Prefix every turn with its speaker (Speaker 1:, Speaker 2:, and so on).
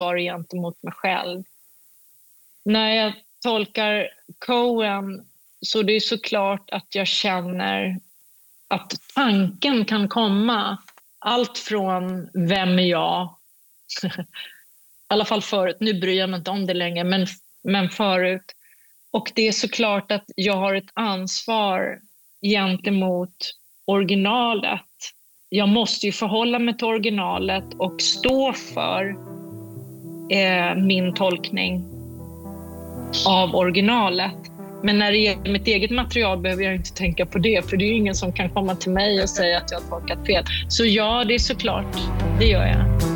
Speaker 1: ansvar gentemot mig själv. När jag tolkar Coen så det är såklart att jag känner att tanken kan komma. Allt från vem är jag? I alla fall förut. Nu bryr jag mig inte om det längre, men förut. Och det är såklart att jag har ett ansvar gentemot originalet. Jag måste ju förhålla mig till originalet och stå för min tolkning av originalet. Men när det gäller mitt eget material behöver jag inte tänka på det, för det är ju ingen som kan komma till mig och säga att jag har tolkat fel. Så ja, det är såklart, det gör jag.